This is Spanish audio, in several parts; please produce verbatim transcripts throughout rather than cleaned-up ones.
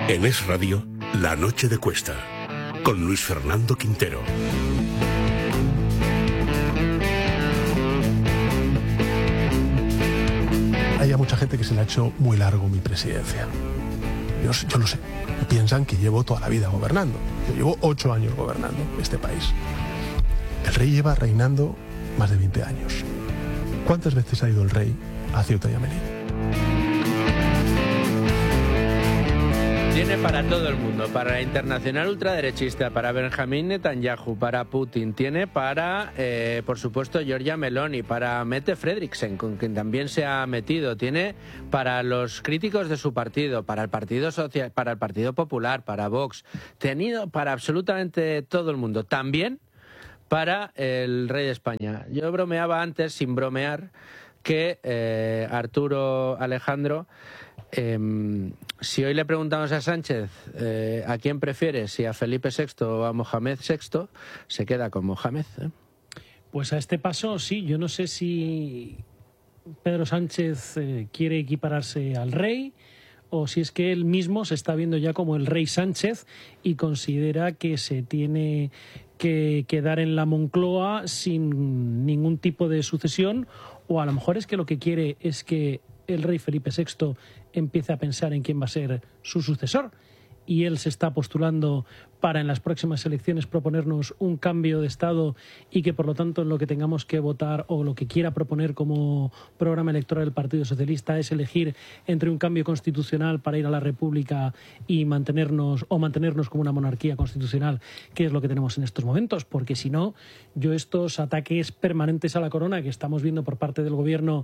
En Es Radio, La Noche de Cuesta, con Luis Fernando Quintero. Hay mucha gente que se le ha hecho muy largo mi presidencia. Yo, yo lo sé. Piensan que llevo toda la vida gobernando. Yo llevo ocho años gobernando este país. El rey lleva reinando más de veinte años. ¿Cuántas veces ha ido el rey a Ceuta y a Melilla? Tiene para todo el mundo, para la internacional ultraderechista, para Benjamín Netanyahu, para Putin, tiene para, eh, por supuesto, Giorgia Meloni, para Mette Frederiksen, con quien también se ha metido, tiene para los críticos de su partido, para el Partido Social, para el Partido Popular, para Vox, tenido para absolutamente todo el mundo, también para el rey de España. Yo bromeaba antes, sin bromear, que eh, Arturo Alejandro... Eh, si hoy le preguntamos a Sánchez eh, a quién prefiere, si a Felipe sexto o a Mohamed sexto, se queda con Mohamed, ¿eh? Pues a este paso sí, yo no sé si Pedro Sánchez eh, quiere equipararse al rey o si es que él mismo se está viendo ya como el rey Sánchez y considera que se tiene que quedar en la Moncloa sin ningún tipo de sucesión, o a lo mejor es que lo que quiere es que el rey Felipe sexto empiece a pensar en quién va a ser su sucesor y él se está postulando para en las próximas elecciones proponernos un cambio de Estado y que por lo tanto en lo que tengamos que votar o lo que quiera proponer como programa electoral del Partido Socialista es elegir entre un cambio constitucional para ir a la República y mantenernos o mantenernos como una monarquía constitucional, que es lo que tenemos en estos momentos, porque si no, yo estos ataques permanentes a la corona que estamos viendo por parte del gobierno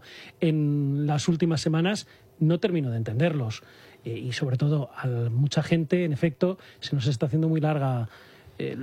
en las últimas semanas no termino de entenderlos. Eh, y sobre todo a mucha gente, en efecto, se nos está haciendo muy larga eh,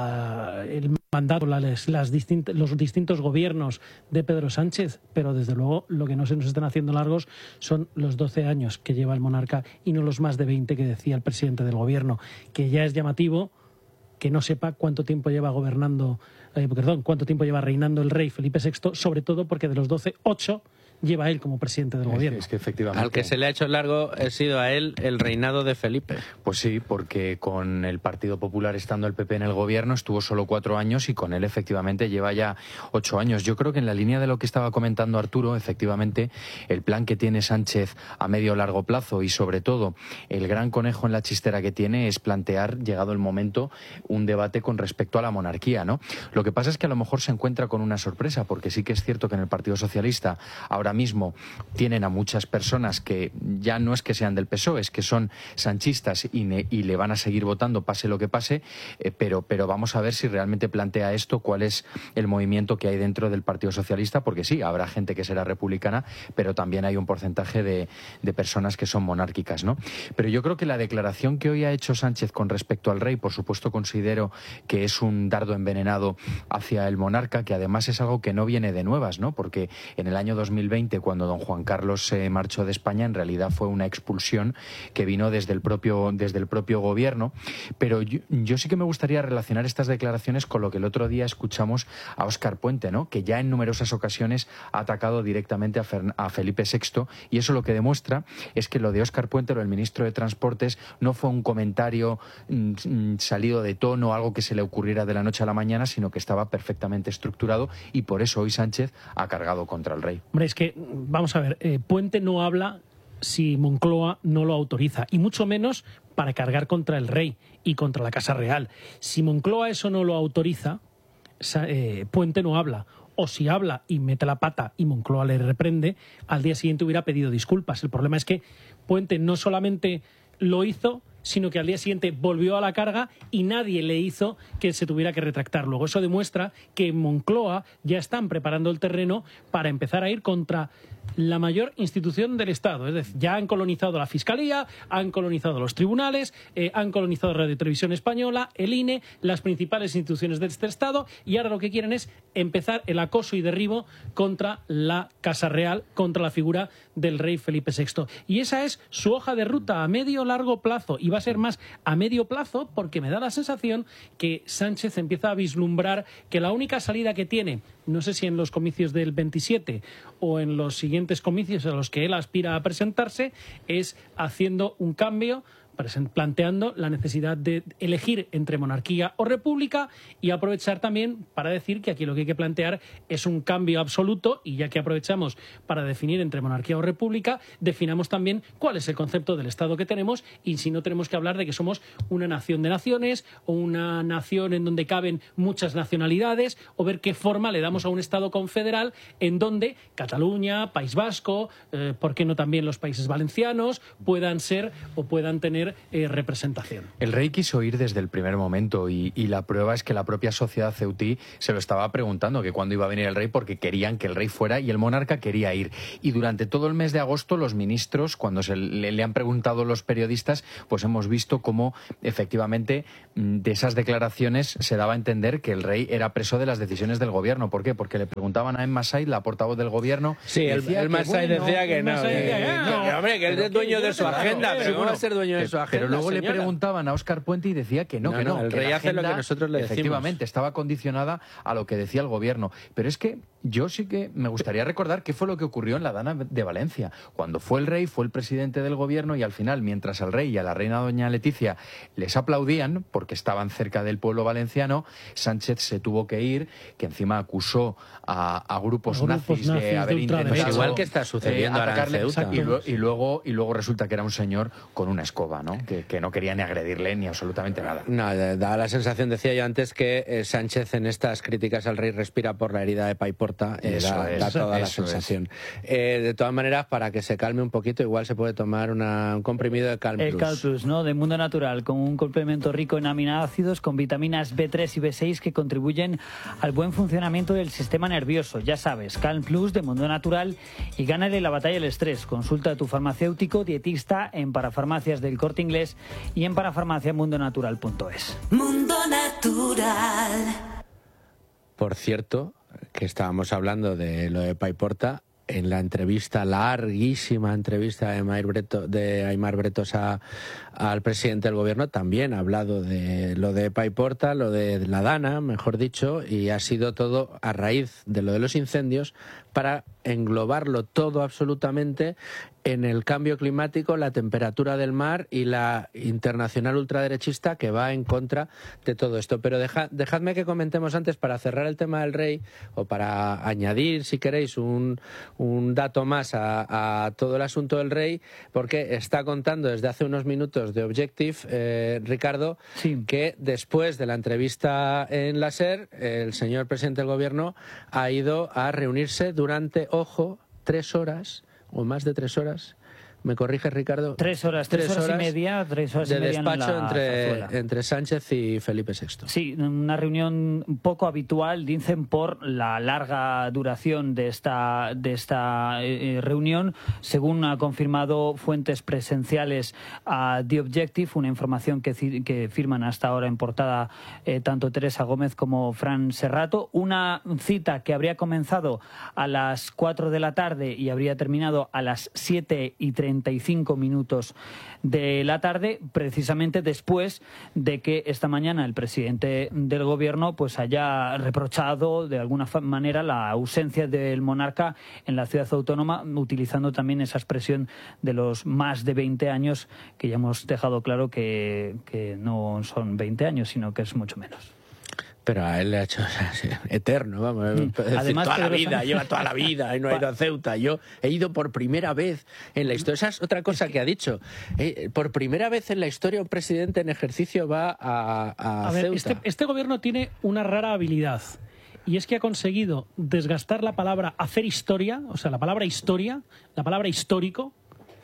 la, el mandato, las, las distint, los distintos gobiernos de Pedro Sánchez, pero desde luego lo que no se nos están haciendo largos son los doce años que lleva el monarca y no los más de veinte que decía el presidente del gobierno, que ya es llamativo que no sepa cuánto tiempo lleva gobernando, eh, perdón, cuánto tiempo lleva reinando el rey Felipe sexto, sobre todo porque de los doce, ocho lleva él como presidente del es gobierno. Que, es que efectivamente... Al que se le ha hecho largo ha sido a él el reinado de Felipe. Pues sí, porque con el Partido Popular estando el P P en el gobierno estuvo solo cuatro años y con él efectivamente lleva ya ocho años. Yo creo que en la línea de lo que estaba comentando Arturo, efectivamente, el plan que tiene Sánchez a medio o largo plazo y sobre todo el gran conejo en la chistera que tiene es plantear, llegado el momento, un debate con respecto a la monarquía, ¿no? Lo que pasa es que a lo mejor se encuentra con una sorpresa, porque sí que es cierto que en el Partido Socialista ahora mismo tienen a muchas personas que ya no es que sean del P S O E, es que son sanchistas y, ne, y le van a seguir votando pase lo que pase, eh, pero, pero vamos a ver si realmente plantea esto, cuál es el movimiento que hay dentro del Partido Socialista, porque sí, habrá gente que será republicana, pero también hay un porcentaje de, de personas que son monárquicas, ¿no? Pero yo creo que la declaración que hoy ha hecho Sánchez con respecto al rey, por supuesto considero que es un dardo envenenado hacia el monarca, que además es algo que no viene de nuevas, ¿no? Porque en el año dos mil veinte, cuando Cuando don Juan Carlos se marchó de España, en realidad fue una expulsión que vino desde el propio, desde el propio gobierno. Pero yo, yo sí que me gustaría relacionar estas declaraciones con lo que el otro día escuchamos a Óscar Puente, ¿no? Que ya en numerosas ocasiones ha atacado directamente a, Fer, a Felipe sexto, y eso lo que demuestra es que lo de Óscar Puente, lo del ministro de Transportes, no fue un comentario mmm, salido de tono, algo que se le ocurriera de la noche a la mañana, sino que estaba perfectamente estructurado, y por eso hoy Sánchez ha cargado contra el rey. Hombre, es que vamos a ver, eh, Puente no habla si Moncloa no lo autoriza, y mucho menos para cargar contra el rey y contra la Casa Real. Si Moncloa eso no lo autoriza, eh, Puente no habla. O si habla y mete la pata y Moncloa le reprende, al día siguiente hubiera pedido disculpas. El problema es que Puente no solamente lo hizo, sino que al día siguiente volvió a la carga y nadie le hizo que se tuviera que retractar. Luego eso demuestra que en Moncloa ya están preparando el terreno para empezar a ir contra la mayor institución del Estado. Es decir, ya han colonizado la Fiscalía, han colonizado los tribunales, eh, han colonizado Radio y Televisión Española, el I N E, las principales instituciones de este Estado, y ahora lo que quieren es empezar el acoso y derribo contra la Casa Real, contra la figura del rey Felipe sexto. Y esa es su hoja de ruta a medio o largo plazo, y va a ser más a medio plazo porque me da la sensación que Sánchez empieza a vislumbrar que la única salida que tiene, no sé si en los comicios del veintisiete o en los siguientes comicios a los que él aspira a presentarse, es haciendo un cambio planteando la necesidad de elegir entre monarquía o república y aprovechar también para decir que aquí lo que hay que plantear es un cambio absoluto, y ya que aprovechamos para definir entre monarquía o república, definamos también cuál es el concepto del Estado que tenemos, y si no tenemos que hablar de que somos una nación de naciones o una nación en donde caben muchas nacionalidades, o ver qué forma le damos a un Estado confederal en donde Cataluña, País Vasco, eh, ¿por qué no también los países valencianos puedan ser o puedan tener Eh, representación? El rey quiso ir desde el primer momento y, y la prueba es que la propia sociedad ceutí se lo estaba preguntando, que cuándo iba a venir el rey, porque querían que el rey fuera y el monarca quería ir. Y durante todo el mes de agosto los ministros, cuando se le, le han preguntado los periodistas, pues hemos visto cómo efectivamente de esas declaraciones se daba a entender que el rey era preso de las decisiones del gobierno. ¿Por qué? Porque le preguntaban a Emma Said, la portavoz del gobierno. Sí, el, el Masai bueno, decía que no, que, que, que, hombre, que él es dueño de su agenda, pero ¿cómo va a ser dueño de su agenda? Pero luego señora. le preguntaban a Óscar Puente y decía que no, no que no. no el que rey la hace agenda, lo que nosotros le decimos. Efectivamente, estaba condicionada a lo que decía el gobierno. Pero es que yo sí que me gustaría recordar qué fue lo que ocurrió en la Dana de Valencia. Cuando fue el rey, fue el presidente del gobierno, y al final, mientras al rey y a la reina doña Leticia les aplaudían porque estaban cerca del pueblo valenciano, Sánchez se tuvo que ir, que encima acusó a, a grupos, grupos nazis, nazis de haber de intentado... Pues igual que está sucediendo eh, ahora en Ceuta. Y, lo, y, luego, y luego resulta que era un señor con una escoba, ¿no? Que, que no quería ni agredirle ni absolutamente nada. No, da la sensación, decía yo antes, que eh, Sánchez en estas críticas al rey respira por la herida de Paiporta. Eh, da, es, da toda la sensación. Eh, de todas maneras, para que se calme un poquito, igual se puede tomar una, un comprimido de Calm Plus. El Calm Plus, ¿no? De Mundo Natural, con un complemento rico en aminoácidos, con vitaminas B tres y B seis que contribuyen al buen funcionamiento del sistema nervioso. Ya sabes, Calm Plus de Mundo Natural, y gánale la batalla al estrés. Consulta a tu farmacéutico dietista en Parafarmacias del Corte Inglés y en parafarmaciamundonatural punto es. Mundo Natural. Por cierto, que estábamos hablando de lo de Paiporta, en la entrevista, larguísima entrevista de Aimar Bretos, de Aimar Bretos a, al presidente del gobierno, también ha hablado de lo de Paiporta, lo de la Dana, mejor dicho, y ha sido todo a raíz de lo de los incendios, para englobarlo todo absolutamente en el cambio climático, la temperatura del mar y la internacional ultraderechista que va en contra de todo esto. Pero deja, dejadme que comentemos antes, para cerrar el tema del rey, o para añadir, si queréis, un, un dato más a, a todo el asunto del rey, porque está contando desde hace unos minutos de Objective, eh, Ricardo, sí, que después de la entrevista en la SER, el señor presidente del gobierno ha ido a reunirse durante, ojo, tres horas o más de tres horas. ¿Me corriges, Ricardo? Tres horas, tres, tres horas, horas y media, tres horas de y media despacho en la entre, entre Sánchez y Felipe sexto. Sí, una reunión poco habitual, dicen, por la larga duración de esta, de esta eh, reunión, según ha confirmado fuentes presenciales a The Objective, una información que, que firman hasta ahora en portada eh, tanto Teresa Gómez como Fran Serrato. Una cita que habría comenzado a las cuatro de la tarde y habría terminado a las siete y treinta y cinco minutos de la tarde, precisamente después de que esta mañana el presidente del gobierno pues haya reprochado de alguna manera la ausencia del monarca en la ciudad autónoma, utilizando también esa expresión de los más de veinte años, que ya hemos dejado claro que, que no son veinte años, sino que es mucho menos. Pero a él le ha hecho, o sea, sí, eterno, vamos. Mm. Decir, Además, toda la vida, Sánchez... lleva toda la vida y no ha ido a Ceuta. Yo he ido por primera vez en la historia. Esa es otra cosa que ha dicho. Eh, por primera vez en la historia un presidente en ejercicio va a, a, a ver, Ceuta. Este, este gobierno tiene una rara habilidad. Y es que ha conseguido desgastar la palabra hacer historia, o sea, la palabra historia, la palabra histórico,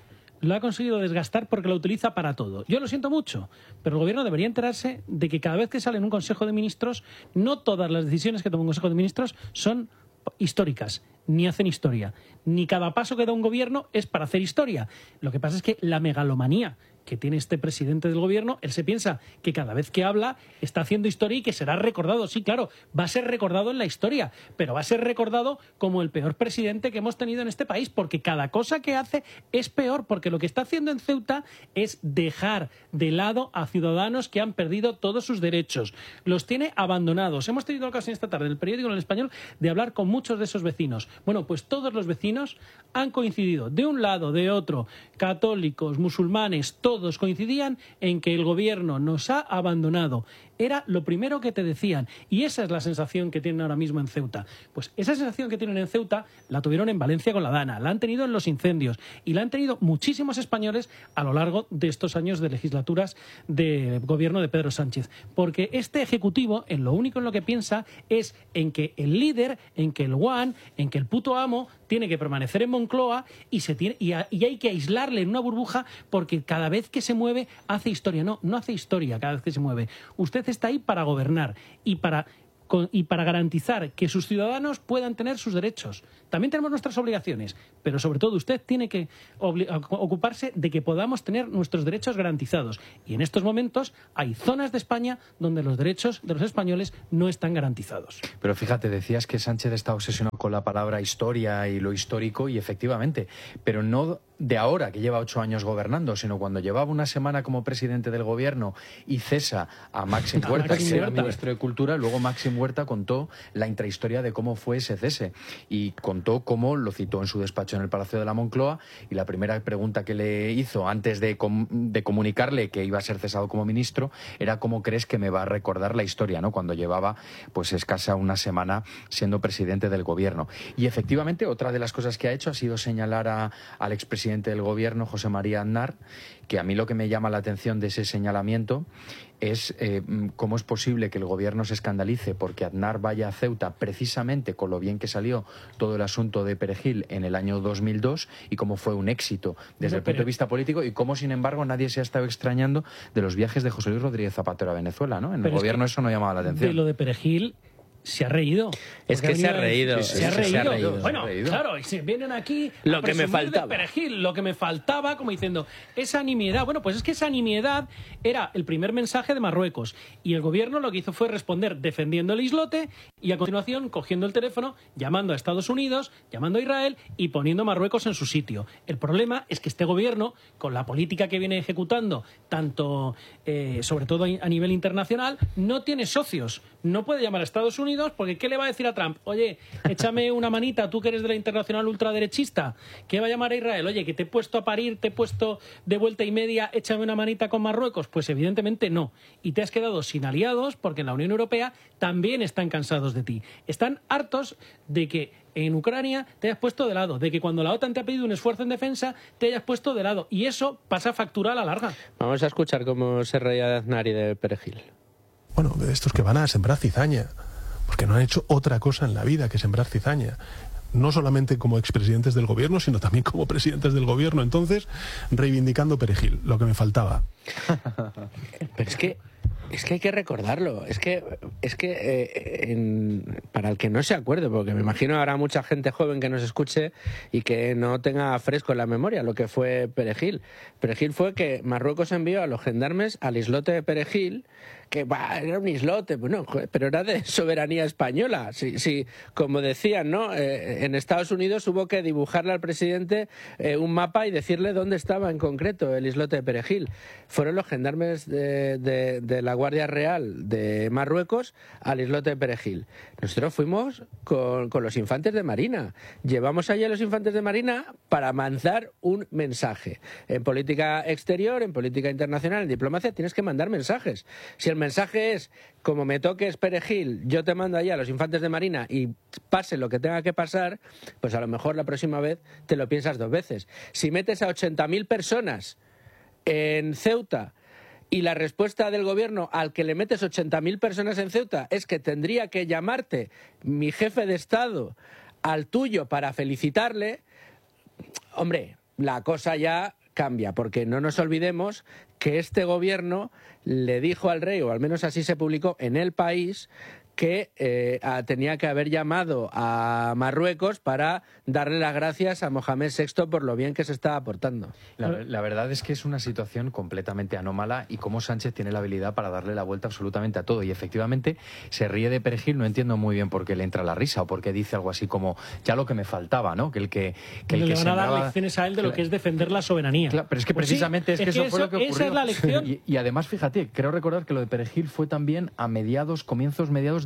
lo ha conseguido desgastar porque lo utiliza para todo. Yo lo siento mucho, pero el gobierno debería enterarse de que cada vez que sale en un Consejo de Ministros, no todas las decisiones que toma un Consejo de Ministros son históricas, ni hacen historia. Ni cada paso que da un gobierno es para hacer historia. Lo que pasa es que la megalomanía que tiene este presidente del gobierno, él se piensa que cada vez que habla está haciendo historia y que será recordado. Sí, claro, va a ser recordado en la historia, pero va a ser recordado como el peor presidente que hemos tenido en este país, porque cada cosa que hace es peor, porque lo que está haciendo en Ceuta es dejar de lado a ciudadanos que han perdido todos sus derechos. Los tiene abandonados. Hemos tenido ocasión esta tarde en el periódico en el Español de hablar con muchos de esos vecinos. Bueno, pues todos los vecinos han coincidido de un lado, de otro, católicos, musulmanes, todos todos coincidían en que el gobierno nos ha abandonado. Era lo primero que te decían. Y esa es la sensación que tienen ahora mismo en Ceuta. Pues esa sensación que tienen en Ceuta la tuvieron en Valencia con la Dana, la han tenido en los incendios y la han tenido muchísimos españoles a lo largo de estos años de legislaturas de gobierno de Pedro Sánchez. Porque este Ejecutivo, en lo único en lo que piensa es en que el líder, en que el guan, en que el puto amo tiene que permanecer en Moncloa y, se tiene, y, a, y hay que aislarle en una burbuja porque cada vez que se mueve hace historia. No, no hace historia cada vez que se mueve. Usted está ahí para gobernar y para, y para garantizar que sus ciudadanos puedan tener sus derechos. También tenemos nuestras obligaciones, pero sobre todo usted tiene que ocuparse de que podamos tener nuestros derechos garantizados. Y en estos momentos hay zonas de España donde los derechos de los españoles no están garantizados. Pero fíjate, decías que Sánchez está obsesionado con la palabra historia y lo histórico, y efectivamente, pero no de ahora, que lleva ocho años gobernando, sino cuando llevaba una semana como presidente del gobierno y cesa a Máxim Huerta, que era ministro de Cultura. Luego Máxim Huerta contó la intrahistoria de cómo fue ese cese y contó cómo lo citó en su despacho en el Palacio de la Moncloa, y la primera pregunta que le hizo antes de, com de comunicarle que iba a ser cesado como ministro era: ¿cómo crees que me va a recordar la historia, ¿no?, cuando llevaba pues escasa una semana siendo presidente del gobierno? Y efectivamente, otra de las cosas que ha hecho ha sido señalar a, al expresidente del gobierno, José María Aznar, que a mí lo que me llama la atención de ese señalamiento es eh, cómo es posible que el gobierno se escandalice porque Aznar vaya a Ceuta precisamente con lo bien que salió todo el asunto de Perejil en el año dos mil dos y cómo fue un éxito desde el punto de vista político, y cómo, sin embargo, nadie se ha estado extrañando de los viajes de José Luis Rodríguez Zapatero a Venezuela, ¿no? En el gobierno eso no llamaba la atención. De lo de Perejil se ha reído. Es que se ha reído. Se ha reído. Bueno, claro, y se vienen aquí a lo que me faltaba. De Perejil, lo que me faltaba, como diciendo, esa nimiedad. Bueno, pues es que esa nimiedad era el primer mensaje de Marruecos. Y el gobierno lo que hizo fue responder defendiendo el islote y a continuación cogiendo el teléfono, llamando a Estados Unidos, llamando a Israel y poniendo a Marruecos en su sitio. El problema es que este gobierno, con la política que viene ejecutando, tanto, eh, sobre todo a nivel internacional, no tiene socios. No puede llamar a Estados Unidos porque ¿qué le va a decir a Trump? Oye, échame una manita, tú que eres de la internacional ultraderechista. ¿Qué va a llamar a Israel? Oye, que te he puesto a parir, te he puesto de vuelta y media, échame una manita con Marruecos. Pues evidentemente no. Y te has quedado sin aliados porque en la Unión Europea también están cansados de ti. Están hartos de que en Ucrania te hayas puesto de lado, de que cuando la OTAN te ha pedido un esfuerzo en defensa te hayas puesto de lado. Y eso pasa factura a la larga. Vamos a escuchar cómo se reía de Aznar y de Perejil. Bueno, de estos que van a sembrar cizaña, porque no han hecho otra cosa en la vida que sembrar cizaña. No solamente como expresidentes del gobierno, sino también como presidentes del gobierno. Entonces, reivindicando Perejil, lo que me faltaba. Pero es que Es que hay que recordarlo. Es que, es que eh, en, para el que no se acuerde, porque me imagino habrá mucha gente joven que nos escuche y que no tenga fresco en la memoria lo que fue Perejil. Perejil fue que Marruecos envió a los gendarmes al islote de Perejil, que bah, era un islote, bueno, pero era de soberanía española. Sí, sí, como decían, ¿no? Eh, en Estados Unidos hubo que dibujarle al presidente eh, un mapa y decirle dónde estaba en concreto el islote de Perejil. Fueron los gendarmes de, de, de la Guardia Real de Marruecos al islote de Perejil. Nosotros fuimos con, con los infantes de Marina. Llevamos allí a los infantes de Marina para mandar un mensaje. En política exterior, en política internacional, en diplomacia, tienes que mandar mensajes. Si el mensaje es, como me toques Perejil, yo te mando allá a los infantes de Marina y pase lo que tenga que pasar, pues a lo mejor la próxima vez te lo piensas dos veces. Si metes a ochenta mil personas en Ceuta y la respuesta del gobierno al que le metes ochenta mil personas en Ceuta es que tendría que llamarte mi jefe de Estado al tuyo para felicitarle, hombre, la cosa ya cambia, porque no nos olvidemos que este gobierno le dijo al rey, o al menos así se publicó en El País, que eh, a, tenía que haber llamado a Marruecos para darle las gracias a Mohamed sexto por lo bien que se estaba portando. La, la verdad es que es una situación completamente anómala, y cómo Sánchez tiene la habilidad para darle la vuelta absolutamente a todo. Y efectivamente se ríe de Perejil, no entiendo muy bien por qué le entra la risa o por qué dice algo así como ya lo que me faltaba, ¿no? Que el que, que, el le que van sembraba... a dar lecciones a él de lo que es defender la soberanía. Claro, pero es que pues precisamente sí, es que es eso, que fue eso, lo que ocurrió. Esa es la lección. Y, y además, fíjate, creo recordar que lo de Perejil fue también a mediados, comienzos, mediados de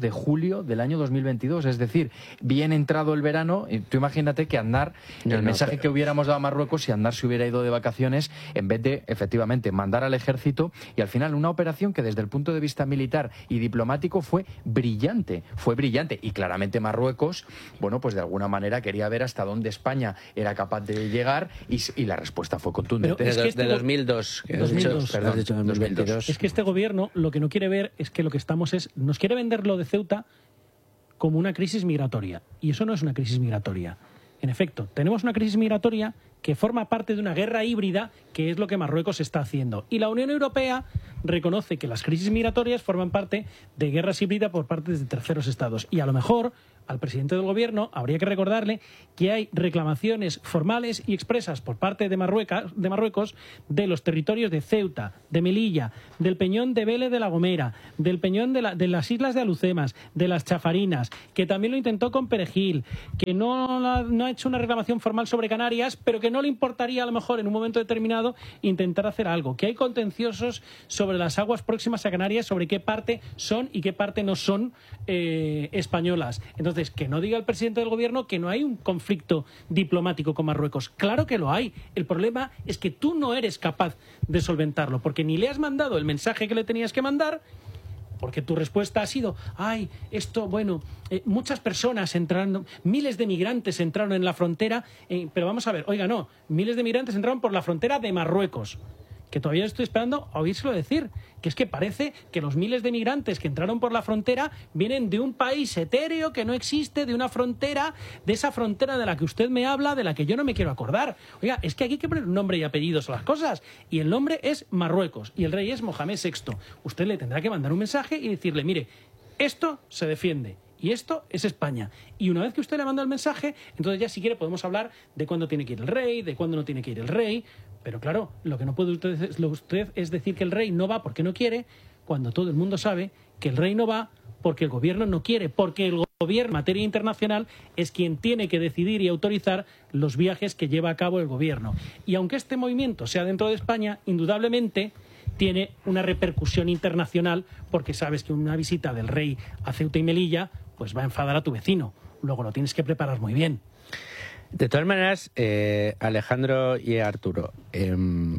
de julio del año dos mil veintidós. Es decir, bien entrado el verano, y tú imagínate que Aznar, no, el no, mensaje pero... que hubiéramos dado a Marruecos si Aznar se hubiera ido de vacaciones, en vez de, efectivamente, mandar al ejército, y al final una operación que desde el punto de vista militar y diplomático fue brillante, fue brillante, y claramente Marruecos, bueno, pues de alguna manera quería ver hasta dónde España era capaz de llegar, y, y la respuesta fue contundente. Pero es que de, este de dos mil dos. Que dos mil dos. Has dicho, perdón, has dicho dos mil veintidós. Es que este gobierno lo que no quiere ver es que lo que estamos es, nos quiere vender lo de Ceuta como una crisis migratoria. Y eso no es una crisis migratoria. En efecto, tenemos una crisis migratoria que forma parte de una guerra híbrida, que es lo que Marruecos está haciendo. Y la Unión Europea reconoce que las crisis migratorias forman parte de guerras híbridas por parte de terceros estados. Y a lo mejor al presidente del gobierno habría que recordarle que hay reclamaciones formales y expresas por parte de Marruecos, de Marruecos de los territorios de Ceuta, de Melilla, del Peñón de Vélez de la Gomera, del Peñón de, la, de las islas de Alucemas, de las Chafarinas, que también lo intentó con Perejil, que no, no ha hecho una reclamación formal sobre Canarias, pero que no le importaría a lo mejor en un momento determinado intentar hacer algo, que hay contenciosos sobre las aguas próximas a Canarias, sobre qué parte son y qué parte no son eh, españolas. Entonces, Entonces, que no diga el presidente del gobierno que no hay un conflicto diplomático con Marruecos. Claro que lo hay. El problema es que tú no eres capaz de solventarlo, porque ni le has mandado el mensaje que le tenías que mandar, porque tu respuesta ha sido, ay, esto, bueno, eh, muchas personas entraron, miles de migrantes entraron en la frontera, eh, pero vamos a ver, oiga, no, miles de migrantes entraron por la frontera de Marruecos, que todavía estoy esperando a oírselo decir, que es que parece que los miles de migrantes que entraron por la frontera vienen de un país etéreo que no existe, de una frontera, de esa frontera de la que usted me habla, de la que yo no me quiero acordar. Oiga, es que aquí hay que poner nombre y apellidos a las cosas, y el nombre es Marruecos, y el rey es Mohamed sexto. Usted le tendrá que mandar un mensaje y decirle, mire, esto se defiende, y esto es España. Y una vez que usted le manda el mensaje, entonces ya si quiere podemos hablar de cuándo tiene que ir el rey, de cuándo no tiene que ir el rey. Pero claro, lo que no puede usted, lo usted es decir que el rey no va porque no quiere, cuando todo el mundo sabe que el rey no va porque el gobierno no quiere, porque el gobierno en materia internacional es quien tiene que decidir y autorizar los viajes que lleva a cabo el gobierno. Y aunque este movimiento sea dentro de España, indudablemente tiene una repercusión internacional, porque sabes que una visita del rey a Ceuta y Melilla pues va a enfadar a tu vecino. Luego lo tienes que preparar muy bien. De todas maneras, eh, Alejandro y Arturo, eh,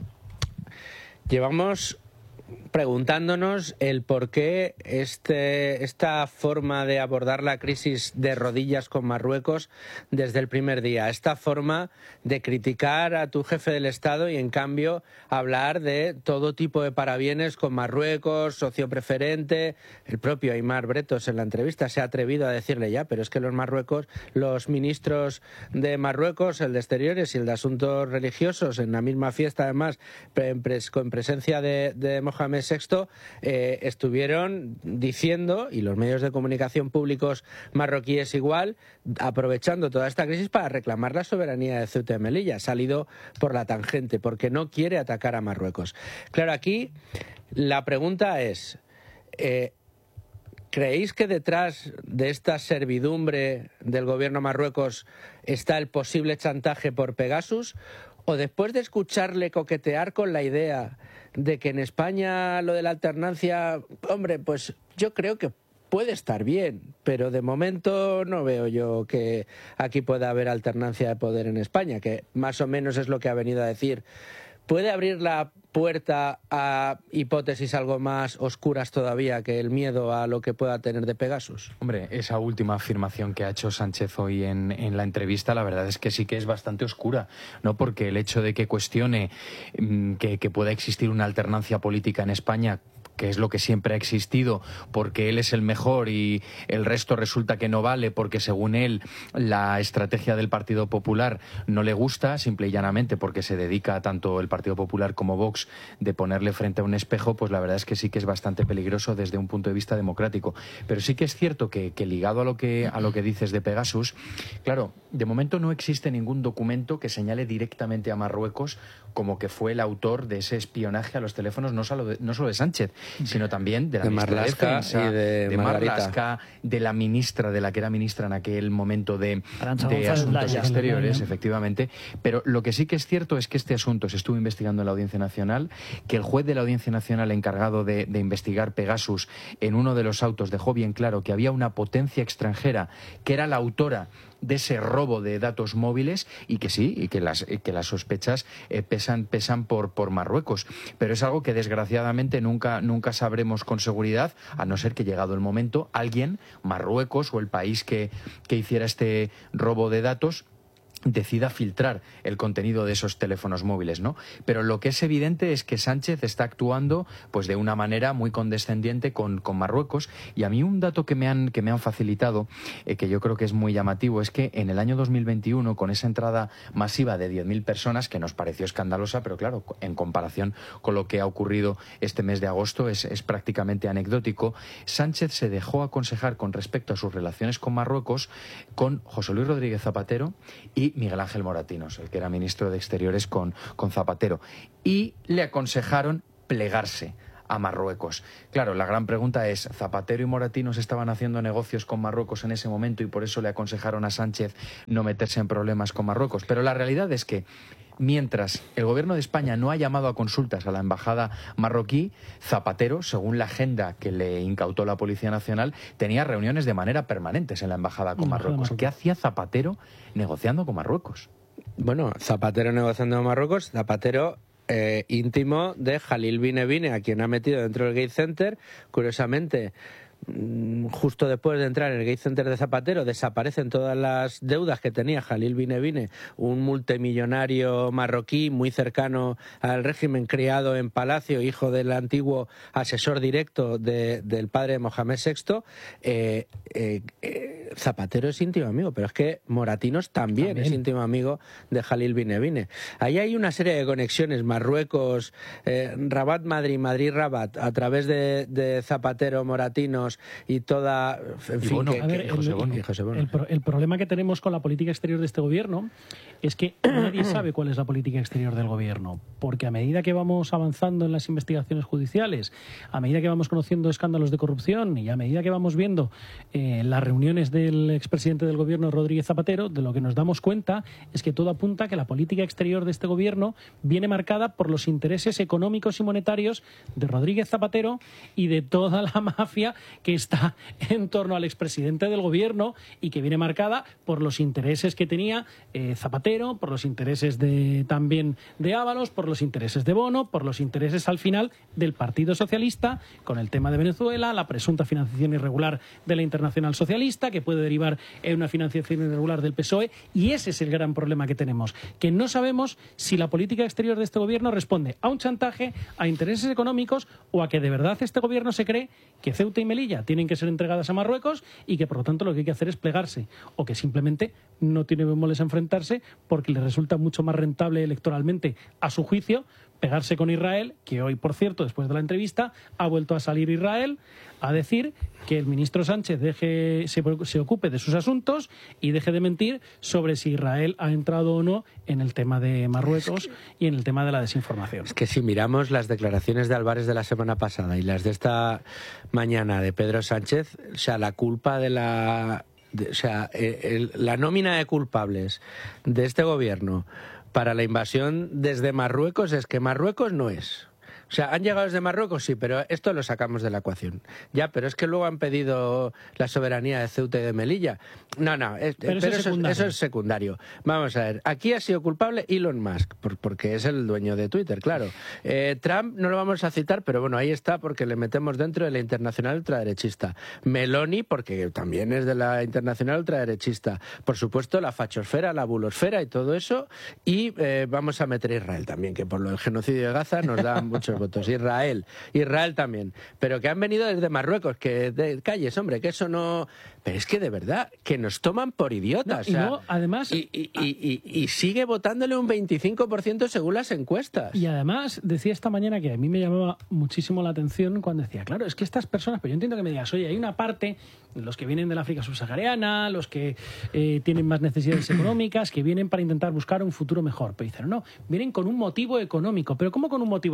llevamos preguntándonos el por qué este, esta forma de abordar la crisis de rodillas con Marruecos desde el primer día, esta forma de criticar a tu jefe del Estado y en cambio hablar de todo tipo de parabienes con Marruecos, socio preferente. El propio Aimar Bretos en la entrevista se ha atrevido a decirle ya, pero es que los Marruecos, los ministros de Marruecos, el de Exteriores y el de Asuntos Religiosos, en la misma fiesta además, con presencia de, de Mohamed sexto, eh, estuvieron diciendo, y los medios de comunicación públicos marroquíes igual, aprovechando toda esta crisis para reclamar la soberanía de Ceuta y Melilla. Ha salido por la tangente, porque no quiere atacar a Marruecos. Claro, aquí la pregunta es, eh, ¿creéis que detrás de esta servidumbre del gobierno Marruecos está el posible chantaje por Pegasus? ¿O después de escucharle coquetear con la idea de que en España lo de la alternancia, hombre, pues yo creo que puede estar bien, pero de momento no veo yo que aquí pueda haber alternancia de poder en España, que más o menos es lo que ha venido a decir? ¿Puede abrir la puerta a hipótesis algo más oscuras todavía que el miedo a lo que pueda tener de Pegasus? Hombre, esa última afirmación que ha hecho Sánchez hoy en, en la entrevista, la verdad es que sí que es bastante oscura, ¿no? Porque el hecho de que cuestione mmm, que, que pueda existir una alternancia política en España, que es lo que siempre ha existido, porque él es el mejor y el resto resulta que no vale porque según él la estrategia del Partido Popular no le gusta, simple y llanamente porque se dedica tanto el Partido Popular como Vox de ponerle frente a un espejo, pues la verdad es que sí que es bastante peligroso desde un punto de vista democrático. Pero sí que es cierto que, que ligado a lo que, a lo que dices de Pegasus, claro, de momento no existe ningún documento que señale directamente a Marruecos como que fue el autor de ese espionaje a los teléfonos, no solo de, no solo de Sánchez, sino también de la de ministra Marlaska de Defensa, y de, de Margarita. Marlaska, de la ministra, de la que era ministra en aquel momento de, Arantxa de González Asuntos Laya. Exteriores, Laya. efectivamente. Pero lo que sí que es cierto es que este asunto se estuvo investigando en la Audiencia Nacional, que el juez de la Audiencia Nacional encargado de, de investigar Pegasus en uno de los autos dejó bien claro que había una potencia extranjera que era la autora de ese robo de datos móviles y que sí, y que las, y que las sospechas eh, pesan, pesan por, por Marruecos. Pero es algo que desgraciadamente nunca, nunca sabremos con seguridad, a no ser que llegado el momento, alguien, Marruecos o el país que, que hiciera este robo de datos, decida filtrar el contenido de esos teléfonos móviles, ¿no? Pero lo que es evidente es que Sánchez está actuando pues de una manera muy condescendiente con, con Marruecos, y a mí un dato que me han, que me han facilitado, eh, que yo creo que es muy llamativo, es que en el año dos mil veintiuno, con esa entrada masiva de diez mil personas, que nos pareció escandalosa, pero claro, en comparación con lo que ha ocurrido este mes de agosto, es, es prácticamente anecdótico, Sánchez se dejó aconsejar con respecto a sus relaciones con Marruecos con José Luis Rodríguez Zapatero y Miguel Ángel Moratinos, el que era ministro de Exteriores con, con Zapatero, y le aconsejaron plegarse a Marruecos. Claro, la gran pregunta es, ¿Zapatero y Moratinos estaban haciendo negocios con Marruecos en ese momento y por eso le aconsejaron a Sánchez no meterse en problemas con Marruecos? Pero la realidad es que mientras el gobierno de España no ha llamado a consultas a la embajada marroquí, Zapatero, según la agenda que le incautó la Policía Nacional, tenía reuniones de manera permanentes en la embajada con Marruecos. ¿Qué hacía Zapatero negociando con Marruecos? Bueno, Zapatero negociando con Marruecos, Zapatero eh, íntimo de Jalil Binebine, a quien ha metido dentro del Gate Center. Curiosamente, justo después de entrar en el Gate Center de Zapatero, desaparecen todas las deudas que tenía Jalil Binebine, un multimillonario marroquí muy cercano al régimen, criado en Palacio, hijo del antiguo asesor directo de, del padre de Mohamed sexto. Eh, eh, eh, Zapatero es íntimo amigo, pero es que Moratinos también, también es íntimo amigo de Jalil Binebine. Ahí hay una serie de conexiones, Marruecos, eh, Rabat-Madrid, Madrid-Rabat, a través de, de Zapatero, Moratinos y toda... En fin, Bono, que, a ver, que, el, José Bono, el, y José Bono. El, el problema que tenemos con la política exterior de este gobierno es que nadie sabe cuál es la política exterior del gobierno, porque a medida que vamos avanzando en las investigaciones judiciales, a medida que vamos conociendo escándalos de corrupción y a medida que vamos viendo eh, las reuniones del expresidente del gobierno, Rodríguez Zapatero, de lo que nos damos cuenta es que todo apunta a que la política exterior de este gobierno viene marcada por los intereses económicos y monetarios de Rodríguez Zapatero y de toda la mafia que está en torno al expresidente del gobierno y que viene marcada por los intereses que tenía eh, Zapatero, por los intereses de también de Ábalos, por los intereses de Bono, por los intereses al final del Partido Socialista con el tema de Venezuela, la presunta financiación irregular de la Internacional Socialista, que puede derivar en una financiación irregular del P S O E, y ese es el gran problema que tenemos, que no sabemos si la política exterior de este gobierno responde a un chantaje, a intereses económicos o a que de verdad este gobierno se cree que Ceuta y Melilla tienen que ser entregadas a Marruecos y que por lo tanto lo que hay que hacer es plegarse, o que simplemente no tiene bemoles enfrentarse porque le resulta mucho más rentable electoralmente, a su juicio, pegarse con Israel, que hoy, por cierto, después de la entrevista, ha vuelto a salir Israel a decir que el ministro Sánchez deje, se, se ocupe de sus asuntos y deje de mentir sobre si Israel ha entrado o no en el tema de Marruecos y en el tema de la desinformación. Es que si miramos las declaraciones de Álvarez de la semana pasada y las de esta mañana de Pedro Sánchez, o sea, la culpa de la... De, o sea, el, la nómina de culpables de este gobierno para la invasión desde Marruecos es que Marruecos no es. O sea, han llegado desde Marruecos, sí, pero esto lo sacamos de la ecuación. Ya, pero es que luego han pedido la soberanía de Ceuta y de Melilla. No, no, es, pero, pero eso, es eso es secundario. Vamos a ver, aquí ha sido culpable Elon Musk, por, porque es el dueño de Twitter, claro. Eh, Trump no lo vamos a citar, pero bueno, ahí está porque le metemos dentro de la internacional ultraderechista. Meloni, porque también es de la internacional ultraderechista. Por supuesto, la fachosfera, la bulosfera y todo eso. Y eh, vamos a meter a Israel también, que por lo del genocidio de Gaza nos da muchos votos. Israel, Israel también, pero que han venido desde Marruecos, que de calles, hombre, que eso no... Pero es que de verdad, que nos toman por idiotas. No, y o sea, no, además... Y, y, y, y, y sigue votándole un veinticinco por ciento según las encuestas. Y además, decía esta mañana que a mí me llamaba muchísimo la atención cuando decía, claro, es que estas personas, pues yo entiendo que me digas, oye, hay una parte, los que vienen del África subsahariana, los que eh, tienen más necesidades económicas, que vienen para intentar buscar un futuro mejor. Pero dicen, no, vienen con un motivo económico. ¿Pero cómo con un motivo económico?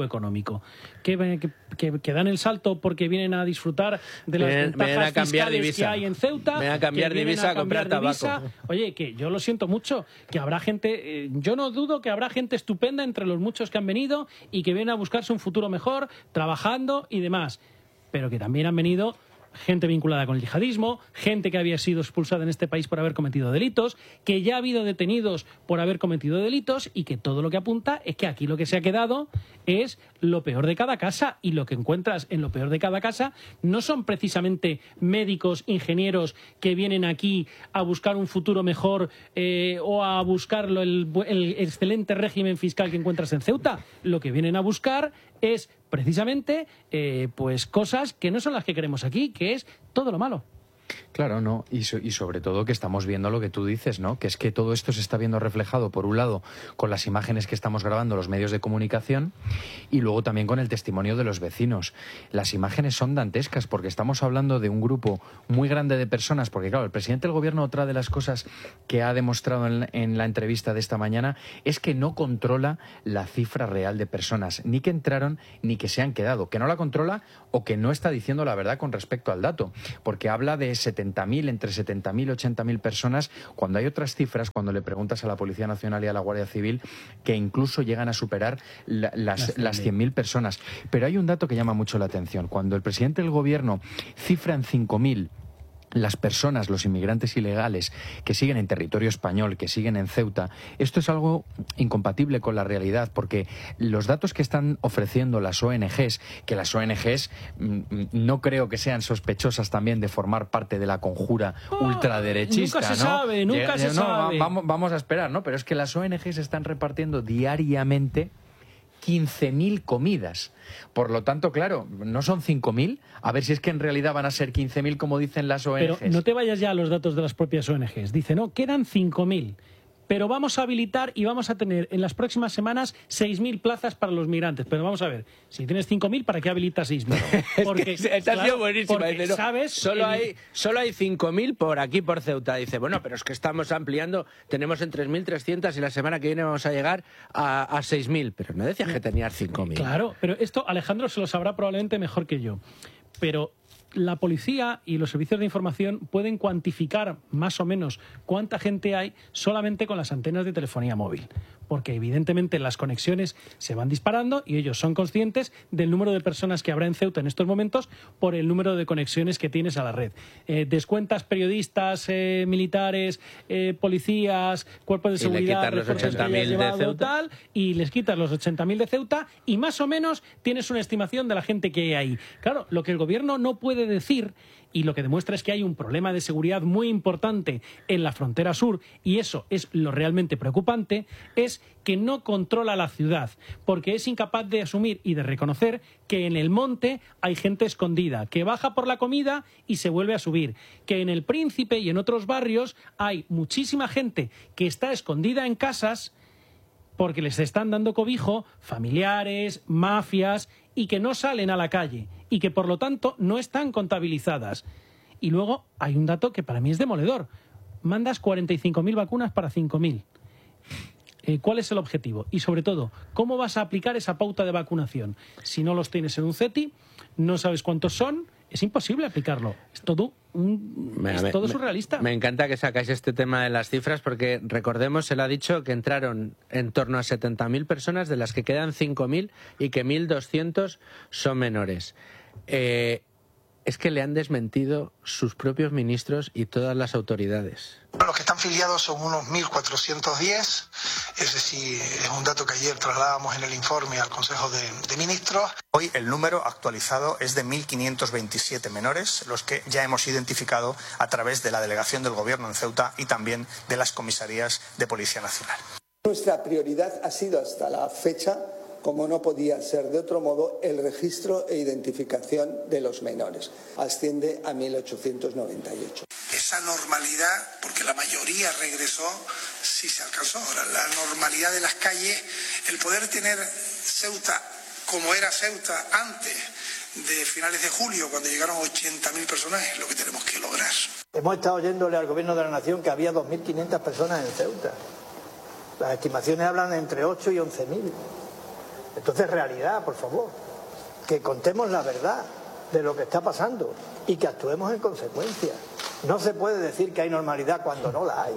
médico, que, que, que, que dan el salto porque vienen a disfrutar de las Ven, ventajas ven a cambiar fiscales divisa. que hay en Ceuta. Ven a cambiar que divisa a a comprar cambiar tabaco. divisa. Oye, que yo lo siento mucho, que habrá gente, eh, yo no dudo que habrá gente estupenda entre los muchos que han venido y que vienen a buscarse un futuro mejor, trabajando y demás, pero que también han venido gente vinculada con el yihadismo, gente que había sido expulsada en este país por haber cometido delitos, que ya ha habido detenidos por haber cometido delitos y que todo lo que apunta es que aquí lo que se ha quedado es lo peor de cada casa, y lo que encuentras en lo peor de cada casa no son precisamente médicos, ingenieros que vienen aquí a buscar un futuro mejor eh, o a buscar el, el excelente régimen fiscal que encuentras en Ceuta. Lo que vienen a buscar es precisamente eh, pues cosas que no son las que queremos aquí, que es todo lo malo. Claro, no, y, so, y sobre todo que estamos viendo lo que tú dices, ¿no? Que es que todo esto se está viendo reflejado, por un lado, con las imágenes que estamos grabando los medios de comunicación y luego también con el testimonio de los vecinos. Las imágenes son dantescas porque estamos hablando de un grupo muy grande de personas, porque claro, el presidente del gobierno, otra de las cosas que ha demostrado en, en la entrevista de esta mañana es que no controla la cifra real de personas, ni que entraron ni que se han quedado, que no la controla o que no está diciendo la verdad con respecto al dato, porque habla de setenta mil, entre setenta mil y ochenta mil personas, cuando hay otras cifras, cuando le preguntas a la Policía Nacional y a la Guardia Civil, que incluso llegan a superar la, las, las cien mil personas. Pero hay un dato que llama mucho la atención. Cuando el presidente del gobierno cifra en cinco mil las personas, los inmigrantes ilegales que siguen en territorio español, que siguen en Ceuta, esto es algo incompatible con la realidad, porque los datos que están ofreciendo las O N Ges, que las O N Ges mmm, no creo que sean sospechosas también de formar parte de la conjura oh, ultraderechista, nunca se ¿no? sabe, nunca eh, se no, sabe. Vamos, vamos a esperar, ¿no? Pero es que las O N Ges están repartiendo diariamente quince mil comidas. Por lo tanto, claro, no son cinco mil. A ver si es que en realidad van a ser quince mil, como dicen las O N Ges. Pero no te vayas ya a los datos de las propias O N Ges. Dice, no, quedan cinco mil. Pero vamos a habilitar y vamos a tener en las próximas semanas seis mil plazas para los migrantes. Pero vamos a ver, si tienes cinco mil, ¿para qué habilitas seis mil? Porque es que esta claro, ha sido buenísima. Porque, dice, no, ¿sabes? Solo, el... hay, solo hay cinco mil por aquí, por Ceuta. Dice, bueno, pero es que estamos ampliando, tenemos en tres mil trescientos y la semana que viene vamos a llegar a, a seis mil. Pero no decías que tenías cinco mil. Claro, pero esto Alejandro se lo sabrá probablemente mejor que yo. Pero la policía y los servicios de información pueden cuantificar más o menos cuánta gente hay solamente con las antenas de telefonía móvil, porque evidentemente las conexiones se van disparando y ellos son conscientes del número de personas que habrá en Ceuta en estos momentos por el número de conexiones que tienes a la red. Eh, descuentas periodistas, eh, militares, eh, policías, cuerpos de seguridad, y le quitas los ochenta mil de Ceuta tal, y les quitas los ochenta mil de Ceuta y más o menos tienes una estimación de la gente que hay ahí. Claro, lo que el gobierno no puede decir, y lo que demuestra es que hay un problema de seguridad muy importante en la frontera sur, y eso es lo realmente preocupante, es que no controla la ciudad, porque es incapaz de asumir y de reconocer que en el monte hay gente escondida, que baja por la comida y se vuelve a subir, que en el Príncipe y en otros barrios hay muchísima gente que está escondida en casas porque les están dando cobijo familiares, mafias, y que no salen a la calle y que por lo tanto no están contabilizadas. Y luego hay un dato que para mí es demoledor. Mandas cuarenta y cinco mil vacunas para cinco mil. Eh, ¿Cuál es el objetivo? Y sobre todo, ¿cómo vas a aplicar esa pauta de vacunación? Si no los tienes en un CETI, no sabes cuántos son, es imposible aplicarlo. Es todo, un, me, es me, todo me, surrealista. Me encanta que sacáis este tema de las cifras porque, recordemos, él ha dicho que entraron en torno a setenta mil personas, de las que quedan cinco mil y que mil doscientos son menores. Eh, es que le han desmentido sus propios ministros y todas las autoridades. Los que están filiados son unos mil cuatrocientos diez, es decir, es un dato que ayer trasladábamos en el informe al Consejo de, de Ministros. Hoy el número actualizado es de mil quinientos veintisiete menores, los que ya hemos identificado a través de la delegación del Gobierno en Ceuta y también de las comisarías de Policía Nacional. Nuestra prioridad ha sido hasta la fecha, como no podía ser de otro modo, el registro e identificación de los menores. Asciende a mil ochocientos noventa y ocho. Esa normalidad, porque la mayoría regresó, sí se alcanzó. Ahora, la normalidad de las calles, el poder tener Ceuta como era Ceuta antes de finales de julio, cuando llegaron ochenta mil personas, es lo que tenemos que lograr. Hemos estado oyéndole al Gobierno de la Nación que había dos mil quinientas personas en Ceuta. Las estimaciones hablan de entre ocho y once mil. Entonces, realidad, por favor, que contemos la verdad de lo que está pasando y que actuemos en consecuencia. No se puede decir que hay normalidad cuando no la hay.